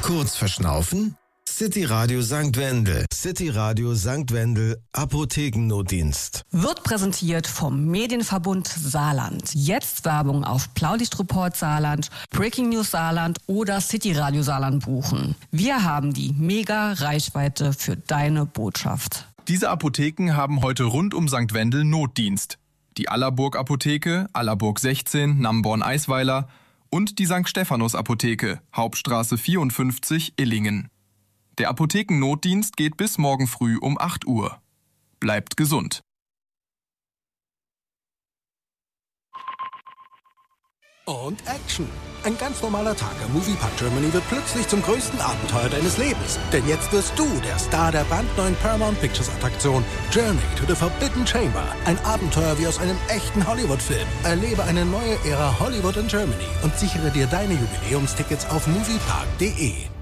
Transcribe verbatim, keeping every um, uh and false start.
Kurz verschnaufen? City Radio Sankt Wendel. City Radio Sankt Wendel Apothekennotdienst. Wird präsentiert vom Medienverbund Saarland. Jetzt Werbung auf Blaulichtreport Saarland, Breaking News Saarland oder City Radio Saarland buchen. Wir haben die Mega-Reichweite für deine Botschaft. Diese Apotheken haben heute rund um Sankt Wendel Notdienst. Die Allerburg Apotheke, Allerburg sechzehn, Namborn-Eisweiler und die Sankt Stephanus Apotheke, Hauptstraße vierundfünfzig, Illingen. Der Apothekennotdienst geht bis morgen früh um acht Uhr. Bleibt gesund. Und Action. Ein ganz normaler Tag am Moviepark Germany wird plötzlich zum größten Abenteuer deines Lebens. Denn jetzt wirst du der Star der brandneuen Paramount Pictures Attraktion Journey to the Forbidden Chamber. Ein Abenteuer wie aus einem echten Hollywood-Film. Erlebe eine neue Ära Hollywood in Germany und sichere dir deine Jubiläumstickets auf moviepark punkt de.